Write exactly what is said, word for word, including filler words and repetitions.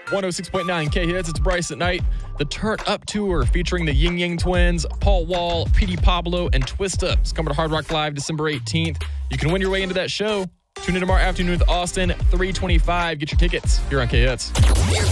one oh six point nine K-Hits. It's Bryce at Night. The Turn Up Tour featuring the Ying Yang Twins, Paul Wall, Petey Pablo, and Twista. It's coming to Hard Rock Live December eighteenth. You can win your way into that show. Tune in tomorrow afternoon with Austin, three twenty-five. Get your tickets here on K-Hits.